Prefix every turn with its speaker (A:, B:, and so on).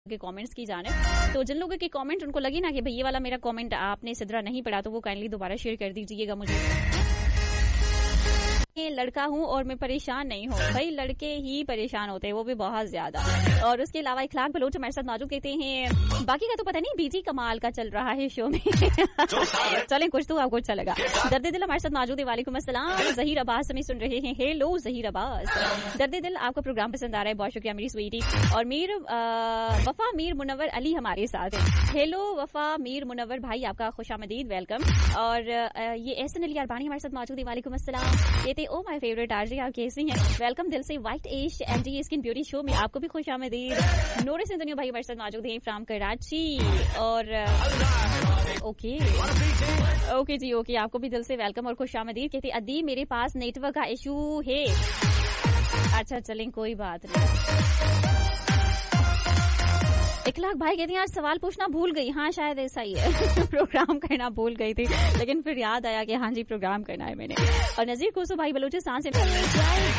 A: کے کامنٹس کی جانب. تو جن لوگوں کے کامنٹ ان کو لگے نا کہ بھئی یہ والا میرا کامنٹ آپ نے سدرا نہیں پڑھا تو وہ کائنڈلی دوبارہ شیئر کر دیجیے گا مجھے. لڑکا ہوں اور میں پریشان نہیں ہوں. بھائی لڑکے ہی پریشان ہوتے ہیں, وہ بھی بہت زیادہ. اور اس کے علاوہ اخلاق بلوچ ہمارے ساتھ موجود کہتے ہیں باقی کا تو پتہ نہیں, بیجی کمال کا چل رہا ہے شو میں. چلیں کچھ تو آپ کو اچھا لگا. درد دل ہمارے ساتھ موجود ہے. وعلیکم السلام. ظہیر عباس ہمیں سن رہے ہیں. ہیلو ظہیر عباس. درد دل آپ کا پروگرام پسند آ رہا ہے, بہت شکریہ میری سویٹی. اور وفا میر منور علی ہمارے ساتھ ہیں. ہیلو وفا میر منور بھائی, آپ کا خوش آمدید, ویلکم. اور یہ احسن علی اربانی ہمارے ساتھ موجود ہے. وعلیکم السلام. کہتے او مائی فیوریٹ آرجی, آپ کیسی ہیں؟ ویلکم دل سے. White S and G skin beauty شو میں آپ کو بھی خوش آمدید. نور سنتنیو بھائی ہمارے ساتھ موجود ہیں فرام کراچی. اور اوکے جی اوکے, آپ کو بھی دل سے ویلکم اور خوش آمدید. کہتے ادی میرے پاس نیٹ ورک کا ایشو ہے. اچھا چلیں کوئی بات نہیں. اخلاق بھائی کہتے ہیں آج سوال پوچھنا بھول گئی. ہاں شاید ایسا ہی ہے, پروگرام کرنا بھول گئی تھی لیکن پھر یاد آیا کہ ہاں جی پروگرام کرنا ہے میں نے. اور نذیر کوسو بھائی بلوچستان سے